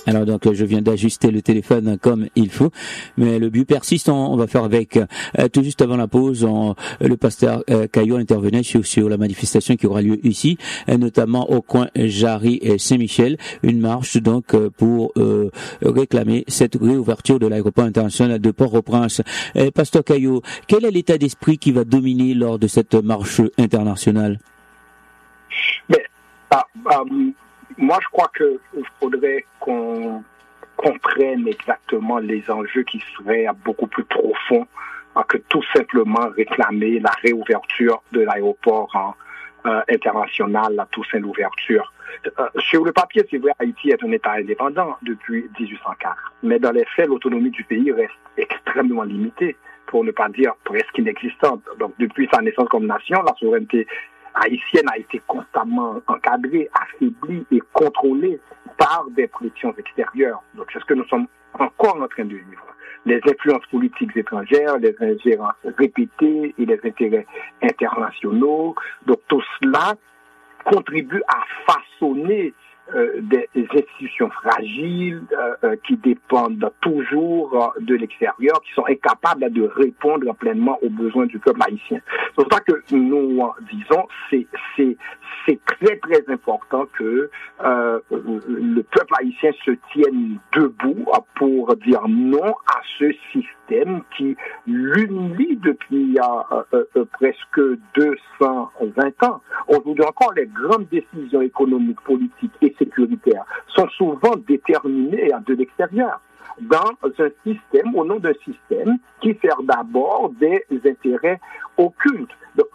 Alors donc je viens d'ajuster le téléphone comme il faut, mais le but persiste. On va faire avec tout juste avant la pause. Le pasteur Caillou intervenait sur la manifestation qui aura lieu ici, notamment au coin Jarry et Saint-Michel, une marche donc pour réclamer cette réouverture de l'aéroport international de Port-au-Prince. Pasteur Caillou, quel est l'état d'esprit qui va dominer lors de cette marche internationale? Mais moi, je crois qu'il faudrait qu'on comprenne exactement les enjeux qui seraient beaucoup plus profonds que tout simplement réclamer la réouverture de l'aéroport international, la Toussaint l'ouverture. Sur le papier, c'est vrai, Haïti est un État indépendant depuis 1804. Mais dans les faits, l'autonomie du pays reste extrêmement limitée, pour ne pas dire presque inexistante. Donc, depuis sa naissance comme nation, la souveraineté haïtienne a été constamment encadrée, affaiblie et contrôlée par des pressions extérieures. Donc, c'est ce que nous sommes encore en train de vivre. Les influences politiques étrangères, les ingérences répétées et les intérêts internationaux. Donc, tout cela contribue à façonner des institutions fragiles qui dépendent toujours de l'extérieur, qui sont incapables de répondre pleinement aux besoins du peuple haïtien. C'est pour ça que nous disons c'est très très important que le peuple haïtien se tienne debout pour dire non à ce système qui l'humilie depuis presque 220 ans. Aujourd'hui encore, les grandes décisions économiques, politiques et sécuritaires sont souvent déterminées de l'extérieur, dans un système, au nom d'un système qui sert d'abord des intérêts occultes. Donc,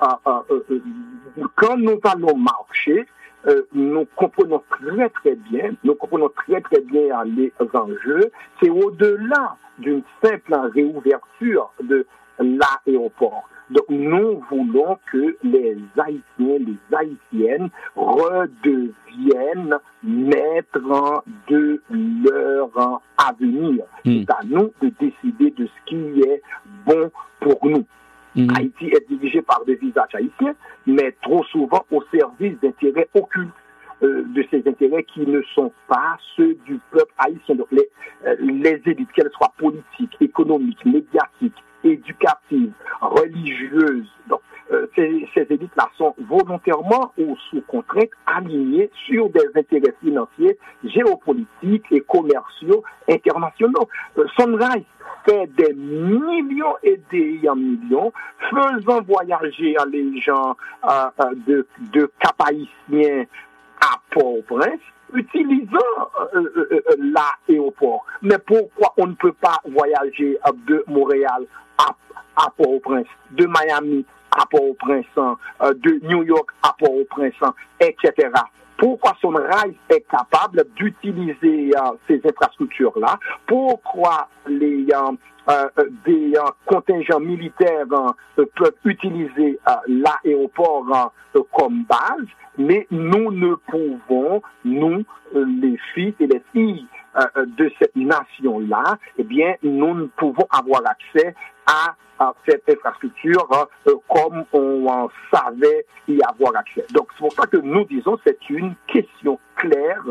quand nous allons marcher, nous comprenons très bien les enjeux. C'est au-delà d'une simple réouverture de l'aéroport. Donc, nous voulons que les Haïtiens, les Haïtiennes redeviennent maîtres de leur avenir. C'est à nous de décider de ce qui est bon pour nous. Haïti est dirigé par des visages haïtiens, mais trop souvent au service d'intérêts occultes, de ces intérêts qui ne sont pas ceux du peuple haïtien. Donc, les élites, qu'elles soient politiques, économiques, médiatiques, éducatives, religieuses, donc, ces élites-là sont volontairement ou sous contrainte alignées sur des intérêts financiers, géopolitiques et commerciaux internationaux. Sunrise fait des millions et des millions, faisant voyager les gens de Cap-Haïtien à Port-au-Prince, utilisant l'aéroport. Mais pourquoi on ne peut pas voyager de Montréal à Port-au-Prince, de Miami à Port-au-Prince, de New York à Port-au-Prince, etc. Pourquoi Sunrise est capable d'utiliser ces infrastructures-là? Pourquoi des contingents militaires peuvent utiliser l'aéroport comme base, mais nous ne pouvons, nous, les filles et les filles de cette nation-là, eh bien, nous ne pouvons avoir accès à cette infrastructure comme on savait y avoir accès. Donc, c'est pour ça que nous disons que c'est une question claire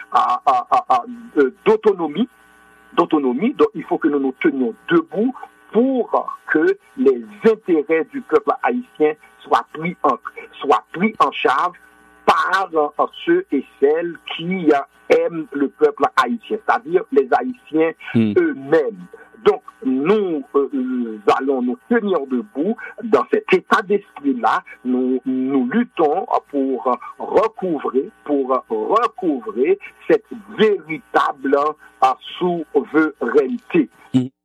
d'autonomie. Donc, il faut que nous nous tenions debout pour que les intérêts du peuple haïtien soient pris en charge par ceux et celles qui aiment le peuple haïtien, c'est-à-dire les Haïtiens eux-mêmes. Donc, nous allons nous tenir debout dans cet état d'esprit-là. Nous luttons pour recouvrer cette véritable souveraineté.